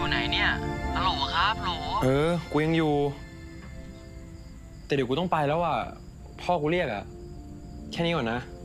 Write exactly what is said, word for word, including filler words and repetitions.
ไหนเนี่ยฮัลโหลครับฮัลโหลเออกูยังอยู่แต่เดี๋ยวกูต้องไปแล้วอ่ะพ่อกูเรียกอ่ะแค่นี้ก่อนนะ